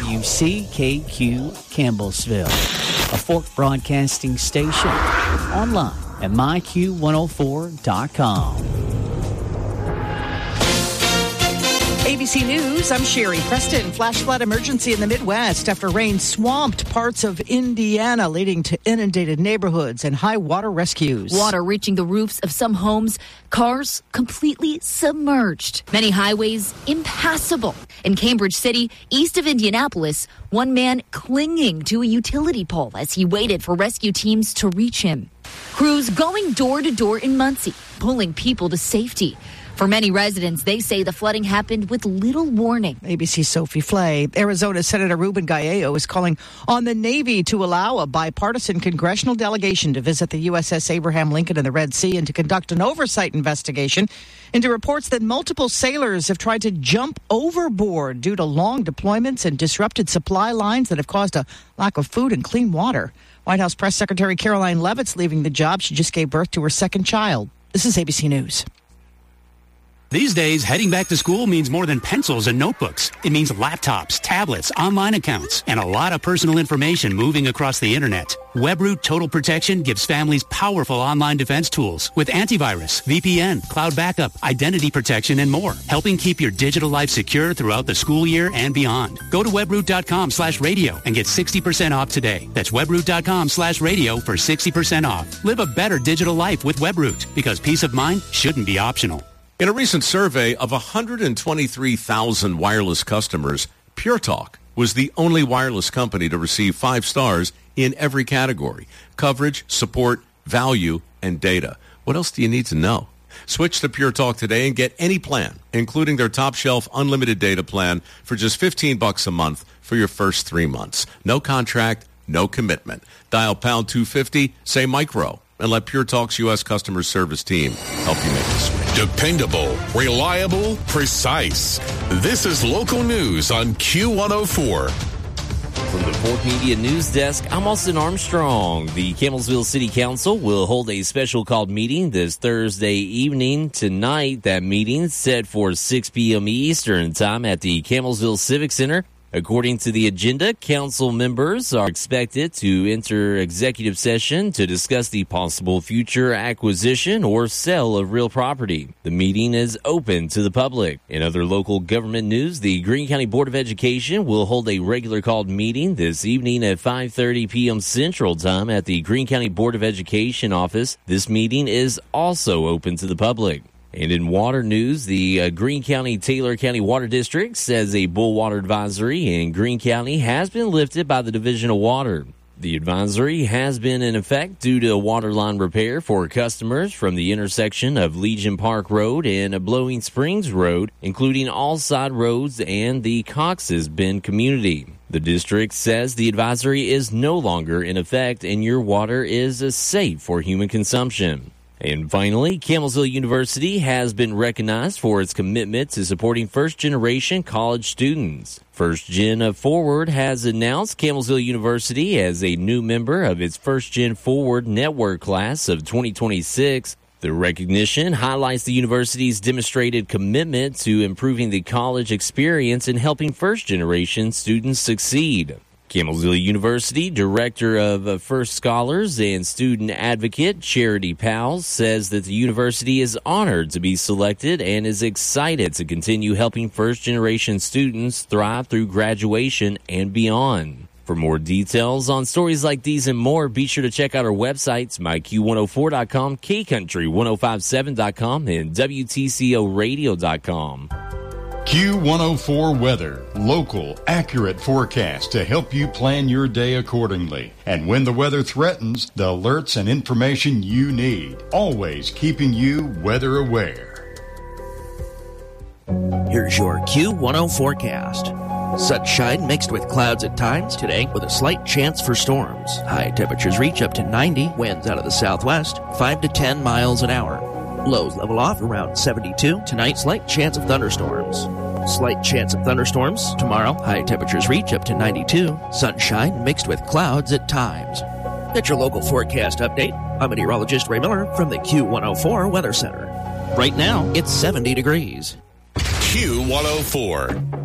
WCKQ Campbellsville, a Fork Broadcasting station. Online at myq104.com. ABC News, I'm Sherry Preston. Flash flood emergency in the Midwest after rain swamped parts of Indiana, leading to inundated neighborhoods and high water rescues. Water reaching the roofs of some homes, cars completely submerged. Many highways impassable. In Cambridge City, east of Indianapolis, one man clinging to a utility pole as he waited for rescue teams to reach him. Crews going door to door in Muncie, pulling people to safety. For many residents, they say the flooding happened with little warning. ABC's Sophie Flay. Arizona Senator Ruben Gallo is calling on the Navy to allow a bipartisan congressional delegation to visit the USS Abraham Lincoln in the Red Sea and to conduct an oversight investigation into reports that multiple sailors have tried to jump overboard due to long deployments and disrupted supply lines that have caused a lack of food and clean water. White House Press Secretary Caroline Leavitt's leaving the job. She just gave birth to her second child. This is ABC News. These days, heading back to school means more than pencils and notebooks. It means laptops, tablets, online accounts, and a lot of personal information moving across the internet. WebRoot Total Protection gives families powerful online defense tools with antivirus, VPN, cloud backup, identity protection, and more, helping keep your digital life secure throughout the school year and beyond. Go to webroot.com/radio and get 60% off today. That's webroot.com/radio for 60% off. Live a better digital life with WebRoot, because peace of mind shouldn't be optional. In a recent survey of 123,000 wireless customers, Pure Talk was the only wireless company to receive 5 stars in every category: coverage, support, value, and data. What else do you need to know? Switch to Pure Talk today and get any plan, including their top shelf unlimited data plan, for just $15 a month for your first 3 months. No contract, no commitment. Dial pound 250, say micro, and let Pure Talk's U.S. customer service team help you make the switch. Dependable, reliable, precise. This is local news on Q104. From the Fork Media News Desk, I'm Austin Armstrong. The Campbellsville City Council will hold a special called meeting this Thursday evening. Tonight, that meeting is set for 6 p.m. Eastern Time at the Campbellsville Civic Center. According to the agenda, council members are expected to enter executive session to discuss the possible future acquisition or sale of real property. The meeting is open to the public. In other local government news, the Greene County Board of Education will hold a regular called meeting this evening at 5:30 p.m. Central Time at the Greene County Board of Education office. This meeting is also open to the public. And in water news, the Greene County Taylor County Water District says a bull water advisory in Greene County has been lifted by the Division of Water. The advisory has been in effect due to a water line repair for customers from the intersection of Legion Park Road and Blowing Springs Road, including all side roads and the Cox's Bend community. The district says the advisory is no longer in effect and your water is safe for human consumption. And finally, Campbellsville University has been recognized for its commitment to supporting first-generation college students. First Gen Forward has announced Campbellsville University as a new member of its First Gen Forward Network class of 2026. The recognition highlights the university's demonstrated commitment to improving the college experience and helping first-generation students succeed. Campbellsville University Director of First Scholars and Student Advocate Charity Powell says that the university is honored to be selected and is excited to continue helping first-generation students thrive through graduation and beyond. For more details on stories like these and more, be sure to check out our websites, myq104.com, kcountry1057.com, and wtcoradio.com. Q104 Weather. Local, accurate forecast to help you plan your day accordingly. And when the weather threatens, the alerts and information you need. Always keeping you weather aware. Here's your Q10 forecast. Sunshine mixed with clouds at times today with a slight chance for storms. High temperatures reach up to 90, winds out of the southwest, 5 to 10 miles an hour. Lows level off around 72. Tonight, slight chance of thunderstorms. Slight chance of thunderstorms tomorrow. High temperatures reach up to 92. Sunshine mixed with clouds at times. That's your local forecast update. I'm meteorologist Ray Miller from the Q104 Weather Center. Right now, it's 70 degrees. Q104.